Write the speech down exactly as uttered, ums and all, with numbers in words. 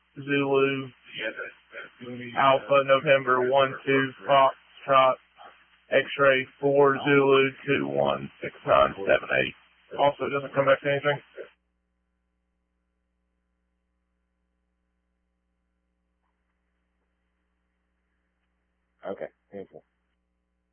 Zulu, Alpha, November, one, two, Foxtrot, X-ray, four, Zulu, two, one, six, nine, seven, eight. Also, it doesn't come back to anything. Okay, painful.